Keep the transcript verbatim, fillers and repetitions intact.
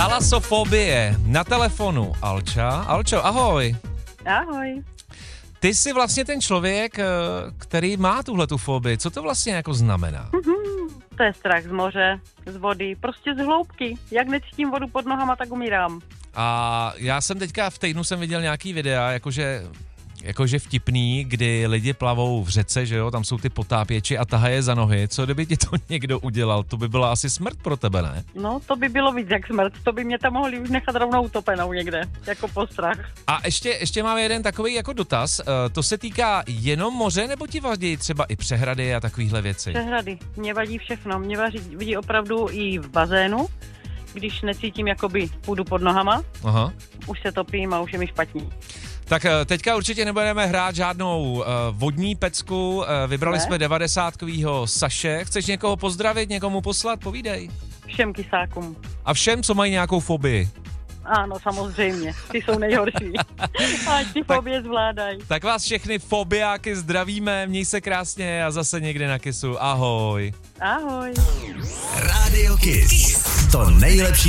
Talasofobie. Na telefonu Alča. Alčo, ahoj. Ahoj. Ty jsi vlastně ten člověk, který má tuhletu fobii. Co to vlastně jako znamená? Mm-hmm. To je strach z moře, z vody, prostě z hloubky. Jak necítím vodu pod nohama, tak umírám. A já jsem teďka v týdnu jsem viděl nějaký videa, jakože, jakože vtipný, kdy lidi plavou v řece, že jo, tam jsou ty potápěči a tahají je za nohy. Co kdyby ti to někdo udělal? To by byla asi smrt pro tebe, ne? No, to by bylo víc jak smrt. To by mě tam mohli už nechat rovnou utopenou někde, jako postrach. A ještě, ještě mám jeden takový jako dotaz. To se týká jenom moře, nebo ti vadí třeba i přehrady a takovýhle věci? Přehrady. Mě vadí všechno. Mě vadí, vadí opravdu i v bazénu, když necítím jakoby půdu pod nohama. Aha. Už se topím a už je mi špatný. Tak teďka určitě nebudeme hrát žádnou uh, vodní pecku. Uh, vybrali ne? jsme devadesátkovýho Saše. Chceš někoho pozdravit, někomu poslat? Povídej. Všem kysákům. A všem, co mají nějakou fobii? Ano, samozřejmě. Ty jsou nejhorší. Ať ty fobie zvládají. Tak vás všechny fobiáky zdravíme, měj se krásně a zase někde na Kissu. Ahoj. Ahoj. Radio Kiss. To nejlepší